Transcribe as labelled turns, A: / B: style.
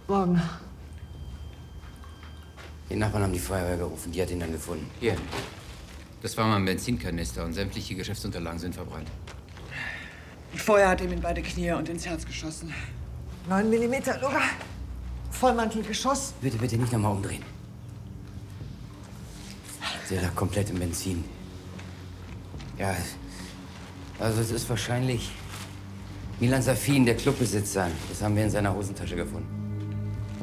A: Morgen.
B: Die Nachbarn haben die Feuerwehr gerufen, die hat ihn dann gefunden.
C: Hier. Das war mal ein Benzinkanister und sämtliche Geschäftsunterlagen sind verbrannt.
D: Und Feuer hat ihm in beide Knie und ins Herz geschossen.
A: 9 mm, Luger. Vollmantelgeschoss.
B: Bitte, bitte nicht nochmal umdrehen. Der lag komplett im Benzin. Ja, also es ist wahrscheinlich Milan Safin, der Clubbesitzer. Das haben wir in seiner Hosentasche gefunden.